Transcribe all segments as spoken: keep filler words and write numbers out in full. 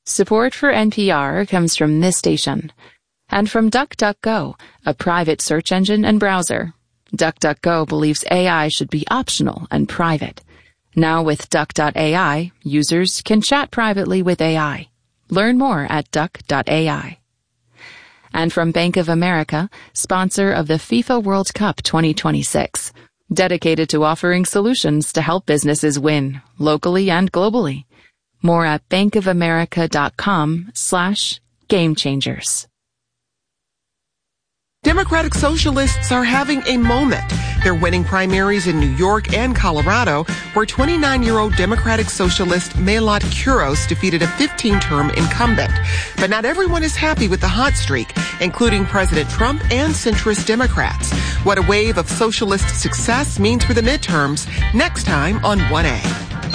Support for N P R comes from this station and from DuckDuckGo, a private search engine and browser. DuckDuckGo believes A I should be optional and private. Now with Duck dot A I, users can chat privately with A I. Learn more at Duck dot A I. And from Bank of America, sponsor of the FIFA World Cup twenty twenty-six, dedicated to offering solutions to help businesses win, locally and globally. More at bankofamerica.com slash game changers. Democratic Socialists are having a moment. They're winning primaries in New York and Colorado, where twenty-nine-year-old Democratic Socialist Mayotte Kuros defeated a fifteen-term incumbent. But not everyone is happy with the hot streak, including President Trump and centrist Democrats. What a wave of socialist success means for the midterms, next time on one A.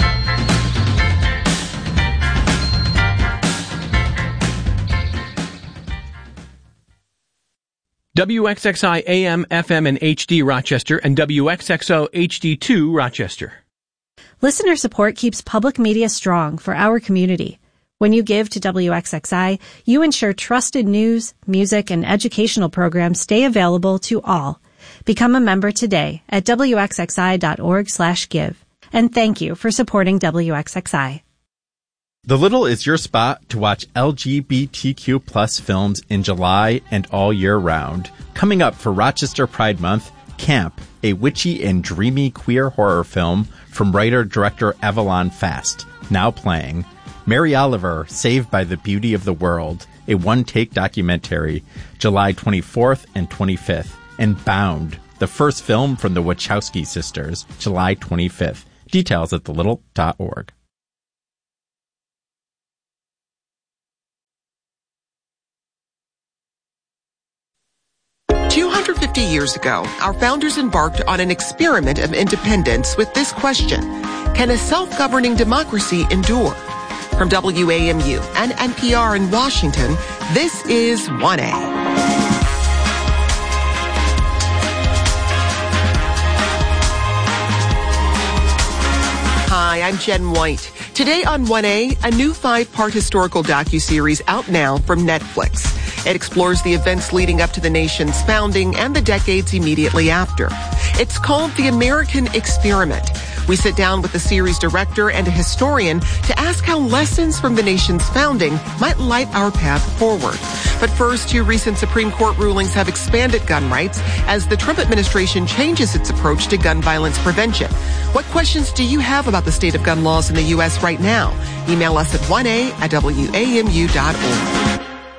W X X I A M, F M, and H D Rochester, and W X X O H D two Rochester. Listener support keeps public media strong for our community. When you give to W X X I, you ensure trusted news, music, and educational programs stay available to all. Become a member today at W X X I dot org slash give. And thank you for supporting W X X I. The Little is your spot to watch L G B T Q plus films in July and all year round. Coming up for Rochester Pride Month, Camp, a witchy and dreamy queer horror film from writer-director Avalon Fast, now playing. Mary Oliver, Saved by the Beauty of the World, a one-take documentary, July twenty-fourth and twenty-fifth. And Bound, the first film from the Wachowski sisters, July twenty-fifth. Details at the little dot org. two hundred fifty years ago, our founders embarked on an experiment of independence with this question: can a self-governing democracy endure? From W A M U and N P R in Washington, this is one A. Hi, I'm Jen White. Today on one A, a new five-part historical docuseries out now from Netflix. It explores the events leading up to the nation's founding and the decades immediately after. It's called The American Experiment. We sit down with the series director and a historian to ask how lessons from the nation's founding might light our path forward. But first, two recent Supreme Court rulings have expanded gun rights as the Trump administration changes its approach to gun violence prevention. What questions do you have about the state of gun laws in the U S right now? Email us at one A at W A M U dot org.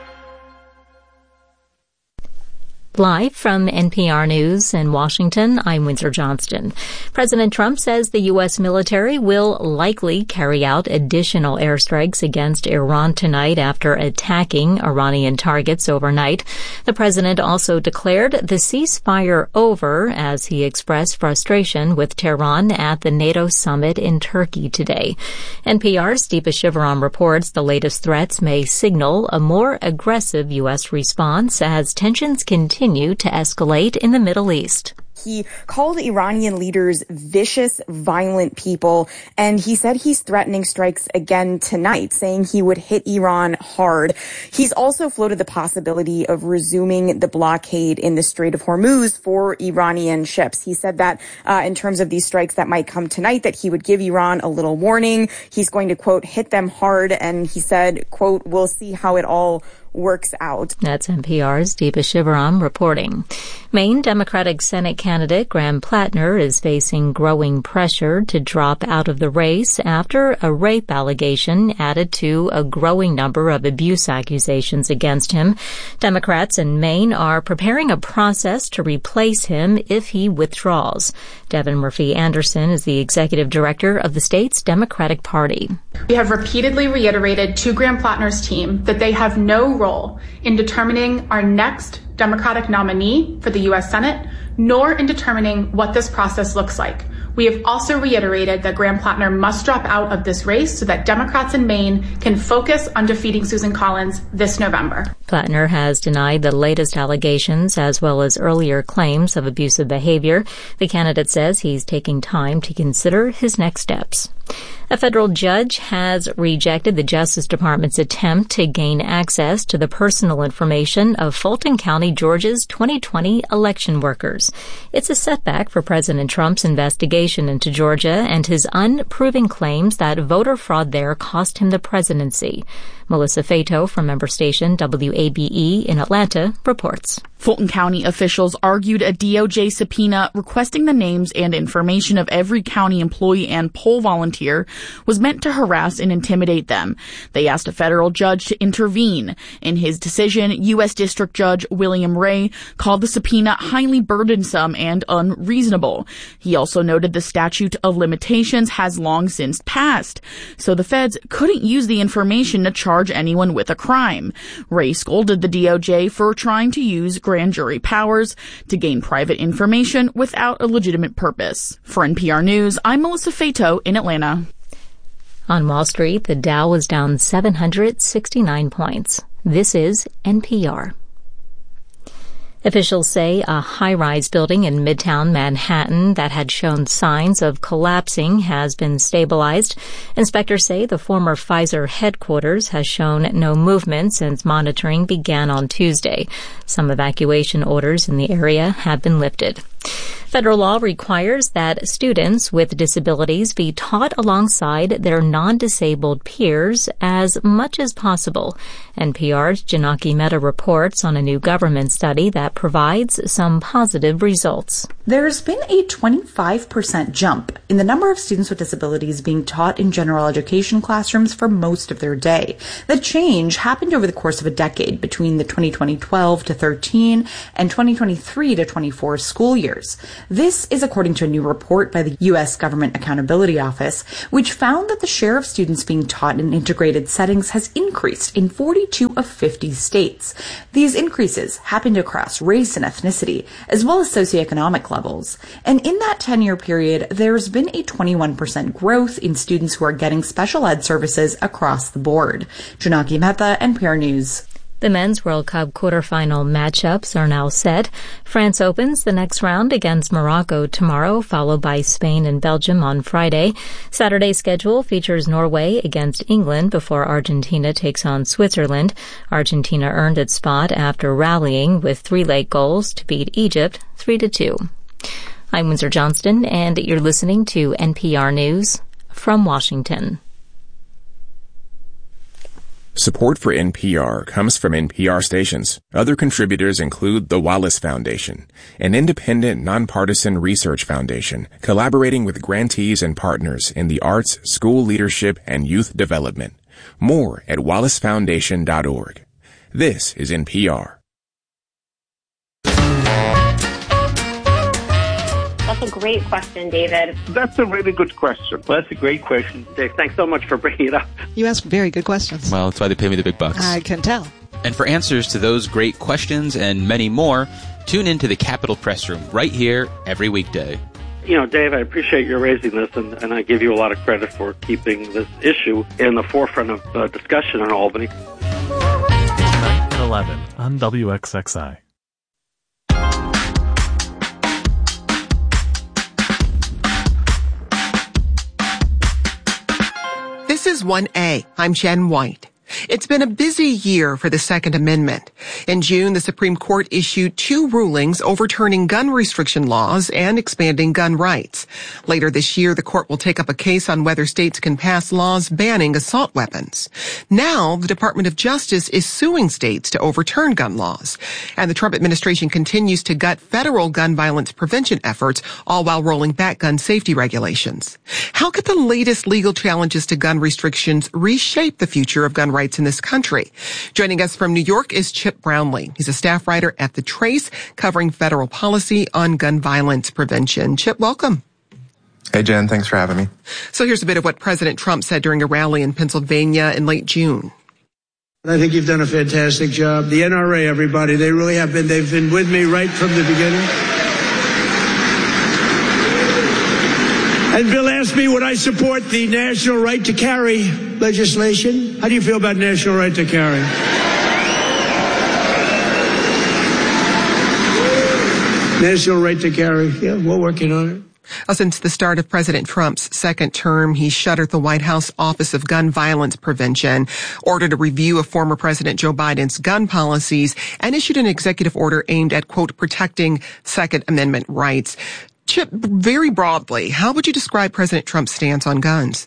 Live from N P R News in Washington, I'm Windsor Johnston. President Trump says the U S military will likely carry out additional airstrikes against Iran tonight after attacking Iranian targets overnight. The president also declared the ceasefire over as he expressed frustration with Tehran at the NATO summit in Turkey today. N P R's Deepa Shivaram reports the latest threats may signal a more aggressive U S response as tensions continue continue to escalate in the Middle East. He called Iranian leaders vicious, violent people, and he said he's threatening strikes again tonight, saying he would hit Iran hard. He's also floated the possibility of resuming the blockade in the Strait of Hormuz for Iranian ships. He said that uh, in terms of these strikes that might come tonight, that he would give Iran a little warning. He's going to, quote, hit them hard, and he said, quote, we'll see how it all works out. That's N P R's Deepa Shivaram reporting. Maine Democratic Senate candidate Graham Plattner is facing growing pressure to drop out of the race after a rape allegation added to a growing number of abuse accusations against him. Democrats in Maine are preparing a process to replace him if he withdraws. Devin Murphy Anderson is the executive director of the state's Democratic Party. We have repeatedly reiterated to Graham Plattner's team that they have no role in determining our next Democratic nominee for the U S Senate, nor in determining what this process looks like. We have also reiterated that Graham Plattner must drop out of this race so that Democrats in Maine can focus on defeating Susan Collins this November. Plattner has denied the latest allegations as well as earlier claims of abusive behavior. The candidate says he's taking time to consider his next steps. A federal judge has rejected the Justice Department's attempt to gain access to the personal information of Fulton County, Georgia's twenty twenty election workers. It's a setback for President Trump's investigation into Georgia and his unproven claims that voter fraud there cost him the presidency. Melissa Fato from member station W A B E in Atlanta reports. Fulton County officials argued a D O J subpoena requesting the names and information of every county employee and poll volunteer was meant to harass and intimidate them. They asked a federal judge to intervene. In his decision, U S District Judge William Ray called the subpoena highly burdensome and unreasonable. He also noted the statute of limitations has long since passed, so the feds couldn't use the information to charge anyone with a crime. Ray scolded the D O J for trying to use grand jury powers to gain private information without a legitimate purpose. For N P R News, I'm Melissa Fato in Atlanta. On Wall Street, the Dow was down seven hundred sixty-nine points. This is N P R. Officials say a high-rise building in Midtown Manhattan that had shown signs of collapsing has been stabilized. Inspectors say the former Pfizer headquarters has shown no movement since monitoring began on Tuesday. Some evacuation orders in the area have been lifted. Federal law requires that students with disabilities be taught alongside their non-disabled peers as much as possible. N P R's Janaki Mehta reports on a new government study that provides some positive results. There's been a twenty-five percent jump in the number of students with disabilities being taught in general education classrooms for most of their day. The change happened over the course of a decade between the twenty twelve to thirteen and twenty twenty-three to twenty-four school years. This is according to a new report by the U S Government Accountability Office, which found that the share of students being taught in integrated settings has increased in forty-two of fifty states. These increases happened across race and ethnicity, as well as socioeconomic levels. And in that ten-year period, there's been a twenty-one percent growth in students who are getting special ed services across the board. Janaki Mehta, N P R News. The Men's World Cup quarterfinal matchups are now set. France opens the next round against Morocco tomorrow, followed by Spain and Belgium on Friday. Saturday's schedule features Norway against England before Argentina takes on Switzerland. Argentina earned its spot after rallying with three late goals to beat Egypt three to two. I'm Windsor Johnston, and you're listening to N P R News from Washington. Support for N P R comes from N P R stations. Other contributors include the Wallace Foundation, an independent, nonpartisan research foundation collaborating with grantees and partners in the arts, school leadership, and youth development. More at wallace foundation dot org. This is N P R. That's a great question, David. That's a really good question. Well, that's a great question, Dave. Thanks so much for bringing it up. You ask very good questions. Well, that's why they pay me the big bucks. I can tell. And for answers to those great questions and many more, tune into the Capitol Press Room right here every weekday. You know, Dave, I appreciate your raising this, and, and I give you a lot of credit for keeping this issue in the forefront of uh, discussion in Albany. Tonight at eleven on W X X I. This is one A. I'm Jen White. It's been a busy year for the Second Amendment. In June, the Supreme Court issued two rulings overturning gun restriction laws and expanding gun rights. Later this year, the court will take up a case on whether states can pass laws banning assault weapons. Now, the Department of Justice is suing states to overturn gun laws. And the Trump administration continues to gut federal gun violence prevention efforts, all while rolling back gun safety regulations. How could the latest legal challenges to gun restrictions reshape the future of gun rights in this country? Joining us from New York is Chip Brownlee. He's a staff writer at The Trace, covering federal policy on gun violence prevention. Chip, welcome. Hey, Jen. Thanks for having me. So here's a bit of what President Trump said during a rally in Pennsylvania in late June. I think you've done a fantastic job. The N R A, everybody, they really have been. They've been with me right from the beginning. And Bill asked me, would I support the national right to carry legislation? How do you feel about national right to carry? National right to carry. Yeah, we're working on it. Well, since the start of President Trump's second term, he shuttered the White House Office of Gun Violence Prevention, ordered a review of former President Joe Biden's gun policies, and issued an executive order aimed at, quote, protecting Second Amendment rights. Chip, very broadly, how would you describe President Trump's stance on guns?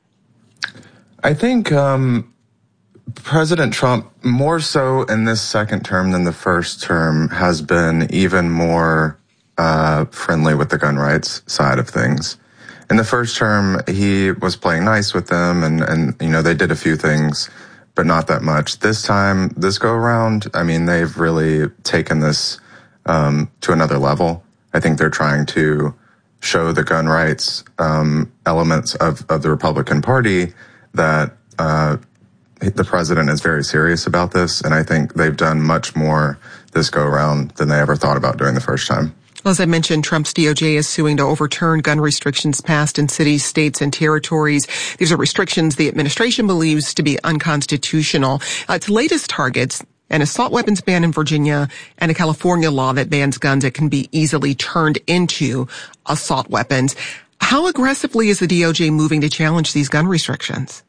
I think um, President Trump, more so in this second term than the first term, has been even more Uh, friendly with the gun rights side of things. In the first term, he was playing nice with them, and, and you know, they did a few things, but not that much. This time, this go around, I mean, they've really taken this um, to another level. I think they're trying to show the gun rights um, elements of, of the Republican Party that uh, the president is very serious about this, and I think they've done much more this go around than they ever thought about doing the first time. Well, as I mentioned, Trump's D O J is suing to overturn gun restrictions passed in cities, states, and territories. These are restrictions the administration believes to be unconstitutional. Uh, its latest targets an assault weapons ban in Virginia and a California law that bans guns that can be easily turned into assault weapons. How aggressively is the D O J moving to challenge these gun restrictions?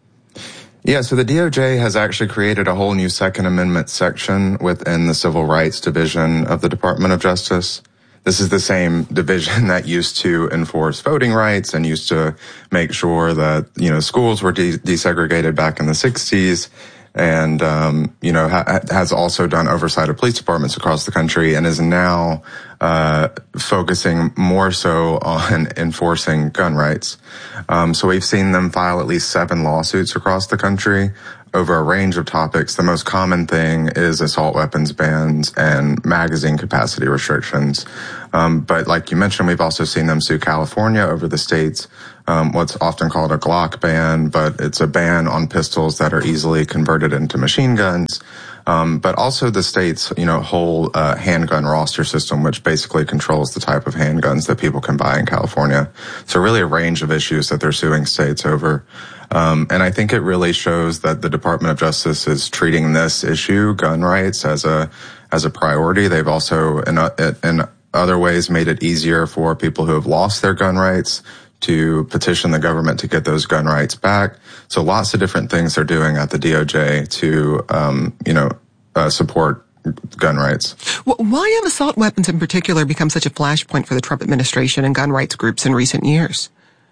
Yeah, so the D O J has actually created a whole new Second Amendment section within the Civil Rights Division of the Department of Justice. This is the same division that used to enforce voting rights and used to make sure that, you know, schools were de- desegregated back in the sixties, and, um, you know, ha- has also done oversight of police departments across the country, and is now uh focusing more so on enforcing gun rights. Um, so we've seen them file at least seven lawsuits across the country over a range of topics. The most common thing is assault weapons bans and magazine capacity restrictions. Um, but like you mentioned, we've also seen them sue California over the state's um, what's often called a Glock ban, but it's a ban on pistols that are easily converted into machine guns. Um, but also the state's, you know, whole uh, handgun roster system, which basically controls the type of handguns that people can buy in California. So really a range of issues that they're suing states over. Um, and I think it really shows that the Department of Justice is treating this issue, gun rights, as a as a priority. They've also, in, a, in other ways, made it easier for people who have lost their gun rights to petition the government to get those gun rights back. So lots of different things they're doing at the D O J to, um, you know, uh, support gun rights. Why have assault weapons in particular become such a flashpoint for the Trump administration and gun rights groups in recent years?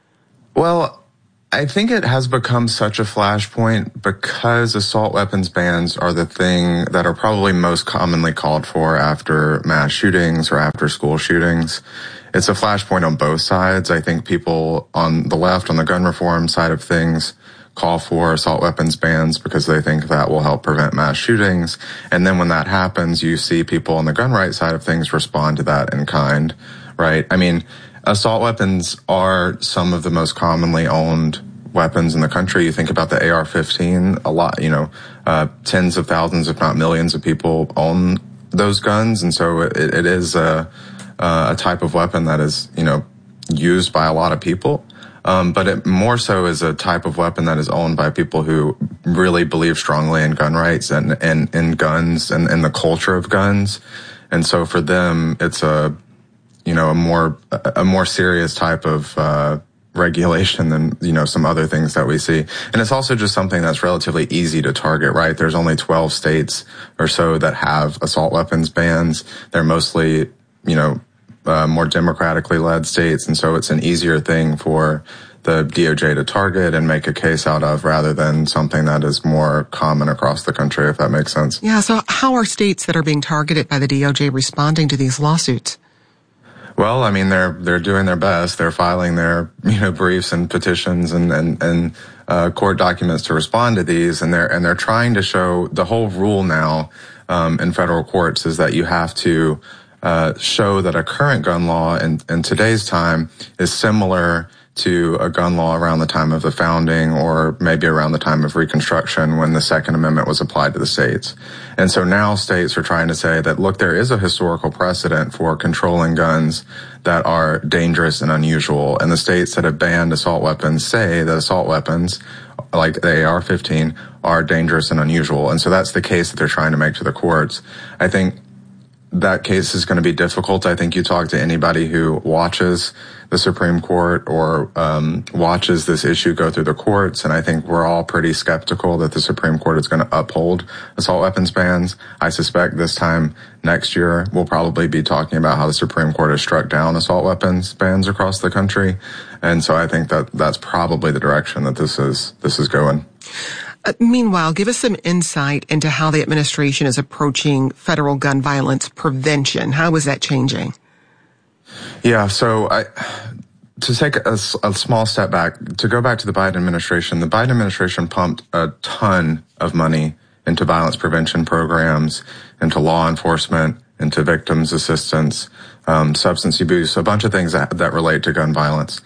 Well, I think it has become such a flashpoint because assault weapons bans are the thing that are probably most commonly called for after mass shootings or after school shootings. It's a flashpoint on both sides. I think people on the left, on the gun reform side of things, call for assault weapons bans because they think that will help prevent mass shootings. And then when that happens, you see people on the gun rights side of things respond to that in kind, right? I mean, assault weapons are some of the most commonly owned weapons in the country. You think about the A R fifteen, a lot, you know, uh, tens of thousands, if not millions of people own those guns. And so it, it is a, a type of weapon that is, you know, used by a lot of people. Um, but it more so is a type of weapon that is owned by people who really believe strongly in gun rights and, and in guns and in the culture of guns. And so for them, it's a, you know, a more, a more serious type of, uh, regulation than, you know, some other things that we see. And it's also just something that's relatively easy to target, right? There's only twelve states or so that have assault weapons bans. They're mostly, you know, uh, more democratically led states. And so it's an easier thing for the D O J to target and make a case out of rather than something that is more common across the country, if that makes sense. Yeah. So how are states that are being targeted by the D O J responding to these lawsuits? Well, I mean, they're, they're doing their best. They're filing their, you know, briefs and petitions and, and, and, uh, court documents to respond to these. And they're, and they're trying to show the whole rule now, um, in federal courts is that you have to, uh, show that a current gun law in, in today's time is similar to a gun law around the time of the founding or maybe around the time of Reconstruction when the Second Amendment was applied to the states. And so now states are trying to say that, look, there is a historical precedent for controlling guns that are dangerous and unusual. And the states that have banned assault weapons say that assault weapons, like the A R fifteen, are dangerous and unusual. And so that's the case that they're trying to make to the courts. I think that case is going to be difficult. I think you talk to anybody who watches the Supreme Court or um, watches this issue go through the courts. And I think we're all pretty skeptical that the Supreme Court is going to uphold assault weapons bans. I suspect this time next year we'll probably be talking about how the Supreme Court has struck down assault weapons bans across the country. And so I think that that's probably the direction that this is this is going. Uh, meanwhile, give us some insight into how the administration is approaching federal gun violence prevention. How is that changing? Yeah, so I, to take a, a small step back, to go back to the Biden administration, the Biden administration pumped a ton of money into violence prevention programs, into law enforcement, into victims assistance, um, substance abuse, a bunch of things that, that relate to gun violence.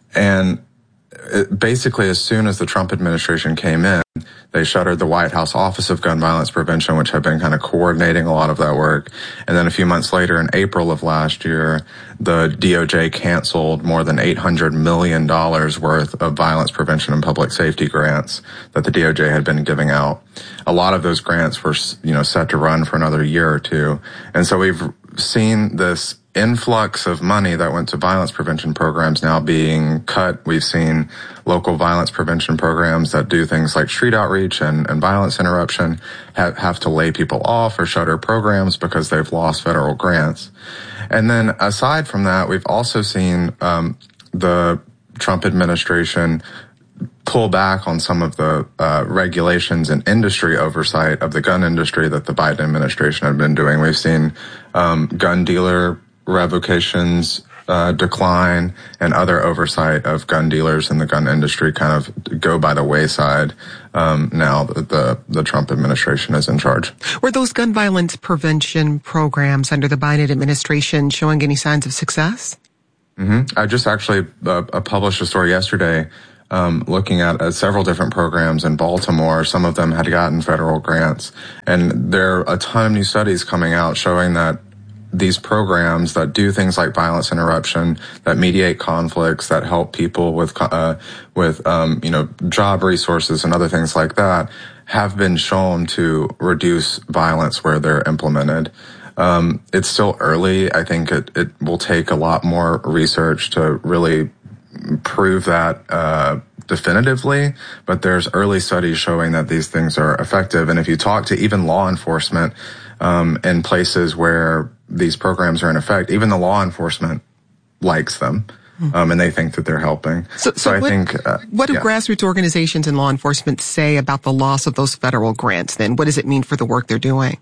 And it, basically, as soon as the Trump administration came in, they shuttered the White House Office of Gun Violence Prevention, which had been kind of coordinating a lot of that work. And then a few months later, in April of last year, the D O J canceled more than eight hundred million dollars worth of violence prevention and public safety grants that the D O J had been giving out. A lot of those grants were, you know, set to run for another year or two. And so we've seen this influx of money that went to violence prevention programs now being cut. We've seen local violence prevention programs that do things like street outreach and, and violence interruption have, have to lay people off or shutter programs because they've lost federal grants. And then aside from that, we've also seen um, the Trump administration pull back on some of the uh, regulations and industry oversight of the gun industry that the Biden administration had been doing. We've seen um, gun dealer revocations uh, decline and other oversight of gun dealers in the gun industry kind of go by the wayside um, now that the, the Trump administration is in charge. Were those gun violence prevention programs under the Biden administration showing any signs of success? Mm-hmm. I just actually uh, published a story yesterday Um, looking at uh, several different programs in Baltimore. Some of them had gotten federal grants. And there are a ton of new studies coming out showing that these programs that do things like violence interruption, that mediate conflicts, that help people with, uh, with, um, you know, job resources and other things like that, have been shown to reduce violence where they're implemented. Um, it's still early. I think it, it will take a lot more research to really prove that uh definitively, but there's early studies showing that these things are effective. And if you talk to even law enforcement um in places where these programs are in effect, even the law enforcement likes them, um and they think that they're helping. So, so, so I what, think uh, what do yeah. grassroots organizations and law enforcement say about the loss of those federal grants then? What does it mean for the work they're doing?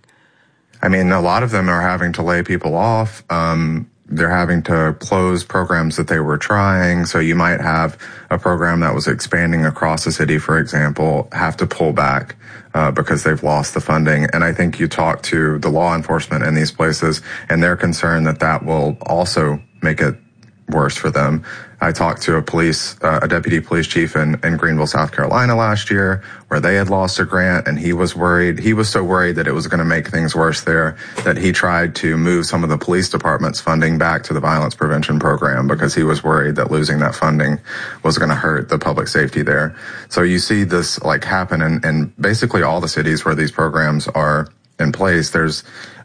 I mean, a lot of them are having to lay people off. Um They're having to close programs that they were trying. So you might have a program that was expanding across the city, for example, have to pull back uh, because they've lost the funding. And I think you talk to the law enforcement in these places, and they're concerned that that will also make it worse for them. I talked to a police, uh, a deputy police chief in, in Greenville, South Carolina last year, where they had lost a grant, and he was worried. He was so worried that it was going to make things worse there that he tried to move some of the police department's funding back to the violence prevention program because he was worried that losing that funding was going to hurt the public safety there. So you see this like happen in, in basically all the cities where these programs are in place. There's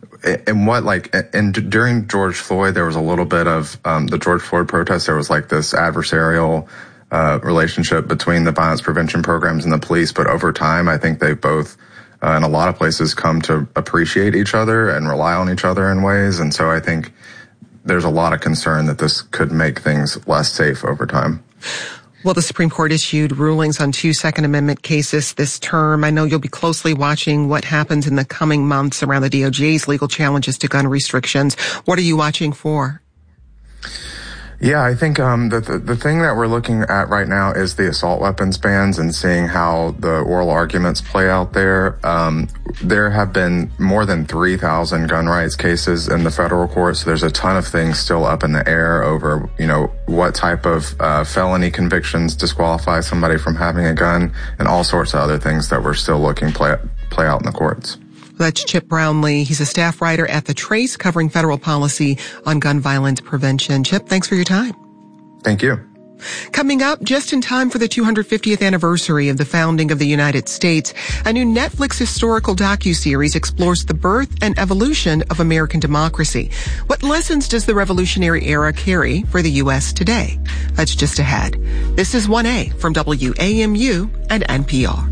And what, like, and during George Floyd, there was a little bit of, um, the George Floyd protests, there was like this adversarial, uh, relationship between the violence prevention programs and the police. But over time, I think they've both, uh, in a lot of places come to appreciate each other and rely on each other in ways. And so I think there's a lot of concern that this could make things less safe over time. Well, the Supreme Court issued rulings on two Second Amendment cases this term. I know you'll be closely watching what happens in the coming months around the D O J's legal challenges to gun restrictions. What are you watching for? Yeah, I think um, the, the the thing that we're looking at right now is the assault weapons bans and seeing how the oral arguments play out there. Um, there have been more than three thousand gun rights cases in the federal court, so there's a ton of things still up in the air over, you know, what type of uh, felony convictions disqualify somebody from having a gun and all sorts of other things that we're still looking play play out in the courts. That's Chip Brownlee. He's a staff writer at The Trace covering federal policy on gun violence prevention. Chip, thanks for your time. Thank you. Coming up, just in time for the two hundred fiftieth anniversary of the founding of the United States, a new Netflix historical docuseries explores the birth and evolution of American democracy. What lessons does the Revolutionary Era carry for the U S today? That's just ahead. This is one A from W A M U and N P R.